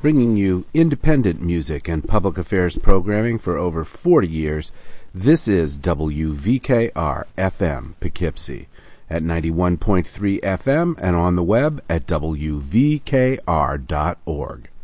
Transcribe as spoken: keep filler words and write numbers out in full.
bringing you independent music and public affairs programming for over forty years. This is W V K R F M Poughkeepsie at ninety-one point three F M and on the web at W V K R dot org.